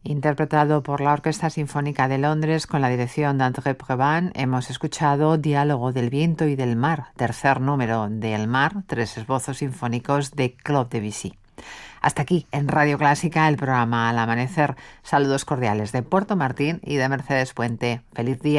Interpretado por la Orquesta Sinfónica de Londres con la dirección d'André Previn, hemos escuchado Diálogo del viento y del mar, tercer número de El mar, 3 esbozos sinfónicos de Claude Debussy. Hasta aquí, en Radio Clásica, el programa Al Amanecer. Saludos cordiales de Puerto Martín y de Mercedes Puente. ¡Feliz día!